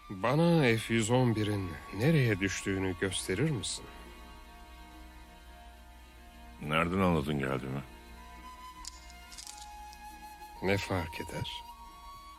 Bana F-111'in nereye düştüğünü gösterir misin? Nereden anladın geldiğimi? Ne fark eder?